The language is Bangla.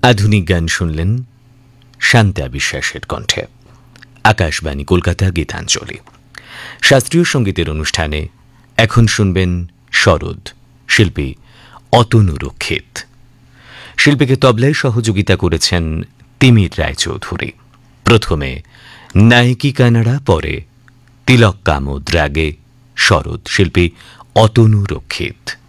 আধুনিক গান শুনলেন শান্তা বিশ্বাসের কণ্ঠে। আকাশবাণী কলকাতা গীতাঞ্জলি। শাস্ত্রীয় সঙ্গীতের অনুষ্ঠানে এখন শুনবেন শরৎ, শিল্পী অতনু রক্ষিত। শিল্পীকে তবলায় সহযোগিতা করেছেন তিমির রায়চৌধুরী। প্রথমে নায়কি কানাড়া, পরে তিলক কামোদ রাগে শরৎ, শিল্পী অতনু রক্ষিত।